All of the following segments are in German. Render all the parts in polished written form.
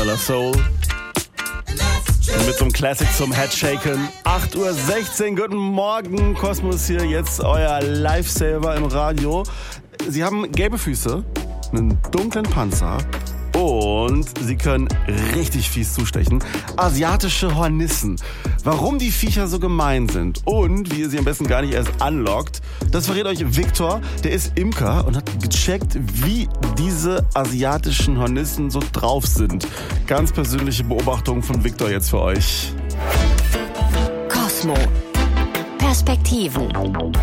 De La Soul. Mit so einem Classic zum Headshaken. 8:16 Uhr, guten Morgen. Kosmos hier, jetzt euer Lifesaver im Radio. Sie haben gelbe Füße, einen dunklen Panzer und sie können richtig fies zustechen. Asiatische Hornissen. Warum die Viecher so gemein sind und wie ihr sie am besten gar nicht erst anlockt, das verrät euch Viktor. Der ist Imker und hat gecheckt, wie diese asiatischen Hornissen so drauf sind. Ganz persönliche Beobachtung von Viktor jetzt für euch. Cosmo. Perspektiven.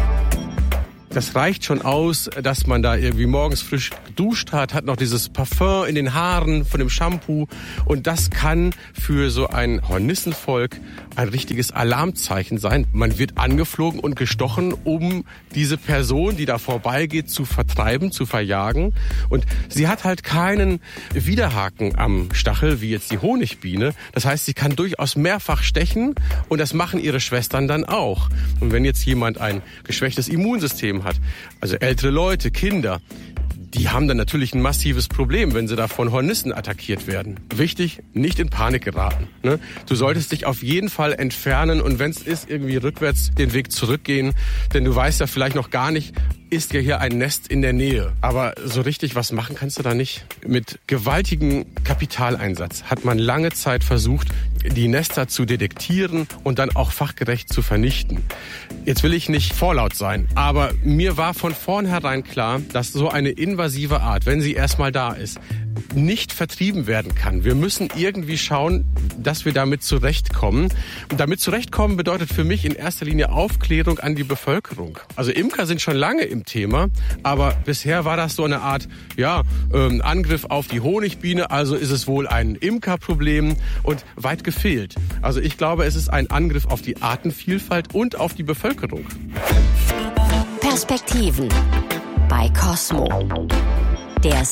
Das reicht schon aus, dass man da irgendwie morgens frisch geduscht hat noch dieses Parfum in den Haaren von dem Shampoo. Und das kann für so ein Hornissenvolk ein richtiges Alarmzeichen sein. Man wird angeflogen und gestochen, um diese Person, die da vorbeigeht, zu vertreiben, zu verjagen. Und sie hat halt keinen Widerhaken am Stachel, wie jetzt die Honigbiene. Das heißt, sie kann durchaus mehrfach stechen und das machen ihre Schwestern dann auch. Und wenn jetzt jemand ein geschwächtes Immunsystem hat, also ältere Leute, Kinder, die haben dann natürlich ein massives Problem, wenn sie da von Hornissen attackiert werden. Wichtig, nicht in Panik geraten. Ne? Du solltest dich auf jeden Fall entfernen und wenn es ist, irgendwie rückwärts den Weg zurückgehen, denn du weißt ja vielleicht noch gar nicht, ist ja hier ein Nest in der Nähe. Aber so richtig was machen kannst du da nicht. Mit gewaltigem Kapitaleinsatz hat man lange Zeit versucht, die Nester zu detektieren und dann auch fachgerecht zu vernichten. Jetzt will ich nicht vorlaut sein, aber mir war von vornherein klar, dass so eine invasive Art, wenn sie erstmal da ist, nicht vertrieben werden kann. Wir müssen irgendwie schauen, dass wir damit zurechtkommen. Und damit zurechtkommen bedeutet für mich in erster Linie Aufklärung an die Bevölkerung. Also Imker sind schon lange im Thema, aber bisher war das so eine Art Angriff auf die Honigbiene, also ist es wohl ein Imkerproblem und weit gefehlt. Also ich glaube, es ist ein Angriff auf die Artenvielfalt und auf die Bevölkerung. Perspektiven bei Cosmo. Der